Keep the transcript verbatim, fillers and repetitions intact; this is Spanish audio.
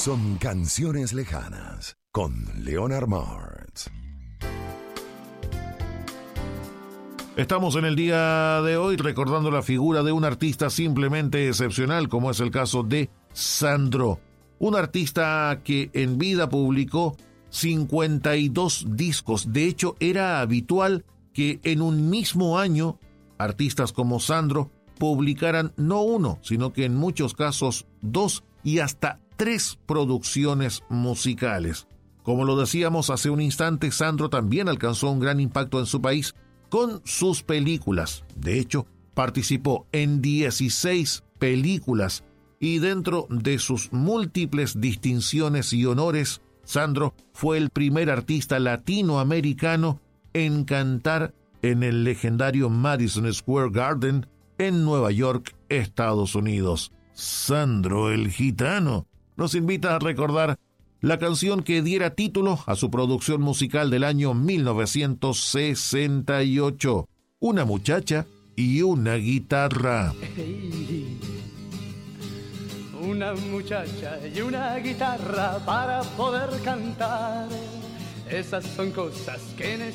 son canciones lejanas con Leonard Martz. Estamos en el día de hoy recordando la figura de un artista simplemente excepcional, como es el caso de Sandro, un artista que en vida publicó cincuenta y dos discos. De hecho, era habitual que en un mismo año artistas como Sandro publicaran no uno, sino que en muchos casos dos y hasta tres producciones musicales. Como lo decíamos hace un instante, Sandro también alcanzó un gran impacto en su país con sus películas. De hecho, participó en dieciséis películas y dentro de sus múltiples distinciones y honores, Sandro fue el primer artista latinoamericano en cantar en el legendario Madison Square Garden en Nueva York, Estados Unidos. Sandro el Gitano nos invita a recordar la canción que diera título a su producción musical del año mil novecientos sesenta y ocho, Una muchacha y una guitarra. Hey, una muchacha y una guitarra para poder cantar. Esas son cosas que necesito.